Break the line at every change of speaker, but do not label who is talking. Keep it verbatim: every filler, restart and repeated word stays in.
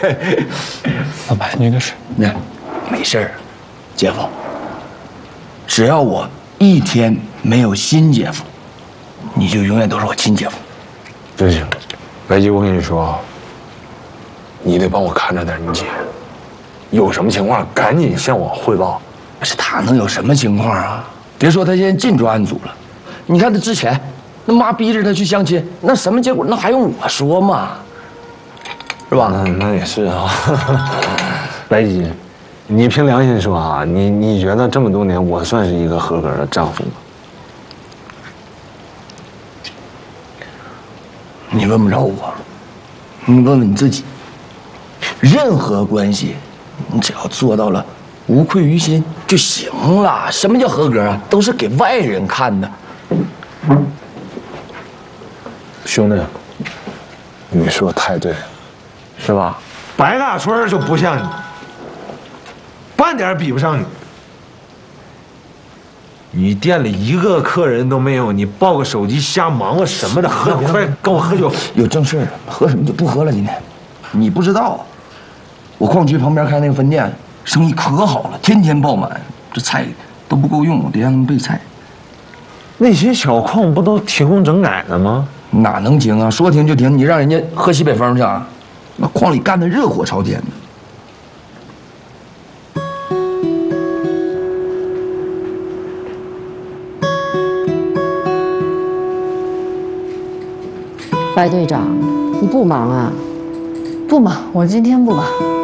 老白，你这是？
那没事儿，姐夫。只要我一天没有新姐夫，你就永远都是我亲姐夫。
真行，白姬，我跟你说，你得帮我看着点你姐，有什么情况赶紧向我汇报。
不是他能有什么情况啊？别说他现在进专案组了，你看他之前，那妈逼着他去相亲，那什么结果那还用我说吗？是吧？
那那也是啊。白姬，你凭良心说啊，你你觉得这么多年我算是一个合格的丈夫吗？
你问不着我，你问问你自己。任何关系，你只要做到了无愧于心就行了。什么叫合格啊？都是给外人看的。
兄弟，你说太对了，
是吧？
白大春就不像你，半点比不上你。你店里一个客人都没有，你抱个手机瞎忙活什么的，喝快跟我喝酒。
有正事儿，喝什么就不喝了。今天，你不知道，我矿区旁边开那个分店，生意可好了，天天爆满，这菜都不够用，我得让他们备菜。
那些小矿不都停工整改的吗？
哪能停啊？说停就停，你让人家喝西北风去啊？那矿里干的热火朝天的。
白队长，你不忙啊？
不忙，我今天不忙。